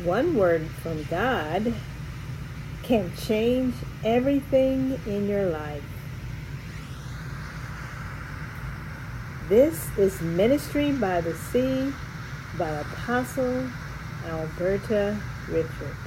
One word from God can change everything in your life. This is Ministry by the Sea by Apostle Alberta Richards.